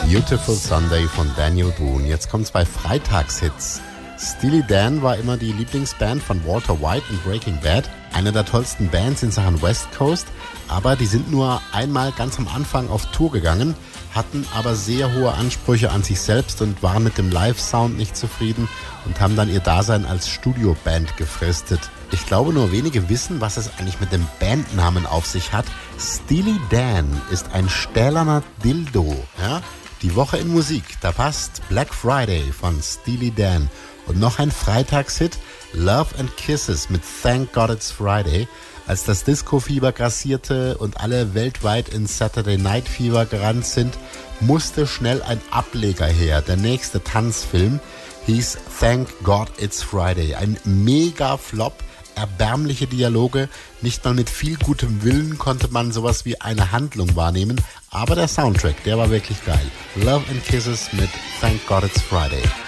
Beautiful Sunday von Daniel Boone. Jetzt kommen 2 Freitagshits. Steely Dan war immer die Lieblingsband von Walter White in Breaking Bad. Eine der tollsten Bands in Sachen West Coast. Aber die sind nur einmal ganz am Anfang auf Tour gegangen, hatten aber sehr hohe Ansprüche an sich selbst und waren mit dem Live-Sound nicht zufrieden und haben dann ihr Dasein als Studioband gefristet. Ich glaube, nur wenige wissen, was es eigentlich mit dem Bandnamen auf sich hat. Steely Dan ist ein stählerner Dildo. Ja? Die Woche in Musik, da passt Black Friday von Steely Dan. Und noch ein Freitagshit, Love and Kisses mit Thank God It's Friday. Als das Disco-Fieber grassierte und alle weltweit in Saturday Night Fever gerannt sind, musste schnell ein Ableger her. Der nächste Tanzfilm hieß Thank God It's Friday. Ein Mega-Flop, erbärmliche Dialoge. Nicht mal mit viel gutem Willen konnte man sowas wie eine Handlung wahrnehmen. Aber der Soundtrack, der war wirklich geil. Love and Kisses mit Thank God It's Friday.